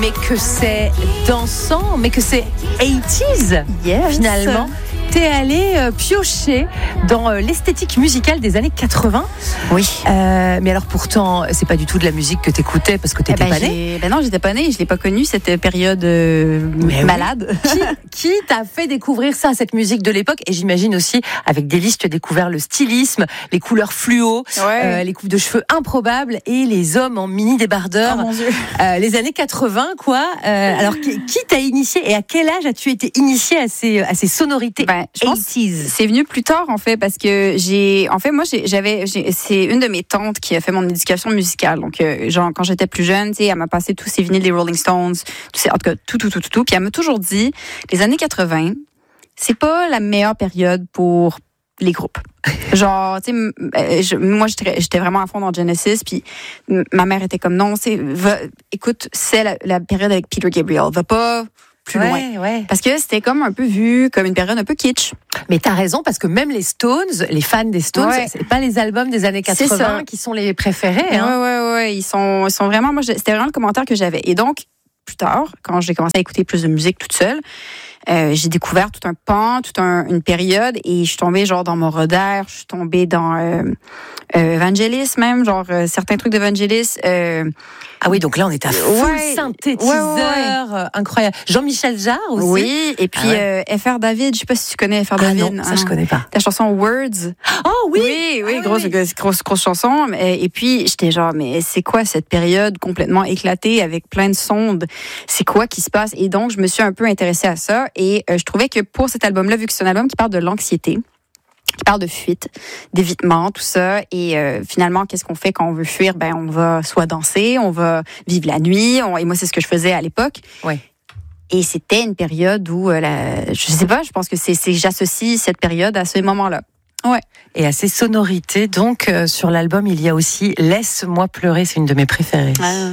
mais que c'est dansant, mais que c'est 80s, finalement. T'es allé piocher dans l'esthétique musicale des années 80. Oui. Mais alors pourtant, c'est pas du tout de la musique que t'écoutais parce que t'étais pas née. Non, j'étais pas née. Je l'ai pas connue cette période malade. Qui t'a fait découvrir ça, cette musique de l'époque? Et j'imagine aussi, avec Délice, tu as découvert le stylisme, les couleurs fluo, les coupes de cheveux improbables et les hommes en mini débardeur. Oh mon Dieu. Les années 80, quoi. Alors, qui t'a initié et à quel âge as-tu été initié à ces sonorités? Je pense c'est venu plus tard en fait parce que c'est une de mes tantes qui a fait mon éducation musicale. Donc genre quand j'étais plus jeune, tu sais, elle m'a passé tous ces vinyles des Rolling Stones, en tout cas tout. Puis elle m'a toujours dit les années 80, c'est pas la meilleure période pour les groupes. Genre, tu sais, moi j'étais vraiment à fond dans Genesis, puis ma mère était comme non, écoute, c'est la période avec Peter Gabriel, va pas plus loin. Parce que c'était comme un peu vu comme une période un peu kitsch. Mais t'as raison, parce que même les Stones, les fans des Stones, c'est pas les albums des années 80 qui sont les préférés. Hein. Ouais. Ils sont vraiment, c'était vraiment le commentaire que j'avais. Et donc, plus tard, quand j'ai commencé à écouter plus de musique toute seule, j'ai découvert tout un pan, une période, et je suis tombée genre dans Moroder, je suis tombée dans Vangelis même, genre certains trucs de Vangelis. Ah oui, donc là on est à full synthétiseur, incroyable. Jean-Michel Jarre aussi. Oui, et puis F.R. David, je sais pas si tu connais F.R. David. Non, ça je connais pas. Ta chanson Words. Oh oui. Oui, grosse chanson. Et puis j'étais genre, mais c'est quoi cette période complètement éclatée avec plein de sondes? C'est quoi qui se passe? Et donc je me suis un peu intéressée à ça. Et je trouvais que pour cet album-là, vu que c'est un album qui parle de l'anxiété, qui parle de fuite, d'évitement, tout ça, et finalement, qu'est-ce qu'on fait quand on veut fuir? Ben, on va soit danser, on va vivre la nuit, et moi, c'est ce que je faisais à l'époque. Ouais. Et c'était une période où, je sais pas, je pense que j'associe cette période à ce moment-là. Ouais. Et à ces sonorités, donc, sur l'album, il y a aussi Laisse-moi pleurer, c'est une de mes préférées.